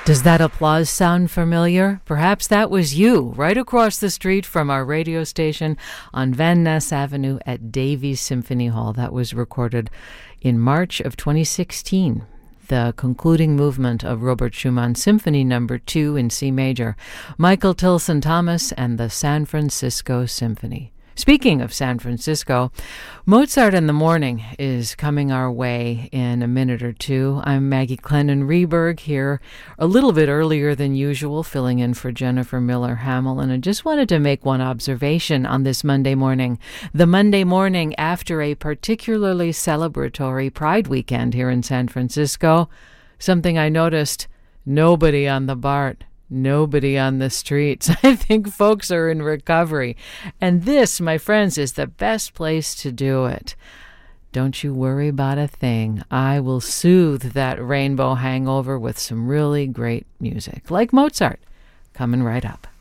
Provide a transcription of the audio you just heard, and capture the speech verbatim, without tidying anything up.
Does that applause sound familiar? Perhaps that was you, right across the street from our radio station on Van Ness Avenue at Davies Symphony Hall. That was recorded in March of twenty sixteen. The concluding movement of Robert Schumann Symphony Number two in C major, Michael Tilson Thomas and the San Francisco Symphony. Speaking of San Francisco, Mozart in the Morning is coming our way in a minute or two. I'm Maggie Clennon-Reberg here a little bit earlier than usual, filling in for Jennifer Miller-Hamill, and I just wanted to make one observation on this Monday morning. The Monday morning after a particularly celebratory Pride weekend here in San Francisco. Something I noticed, nobody on the BART. Nobody on the streets. I think folks are in recovery. And this, my friends, is the best place to do it. Don't you worry about a thing. I will soothe that rainbow hangover with some really great music, like Mozart, coming right up.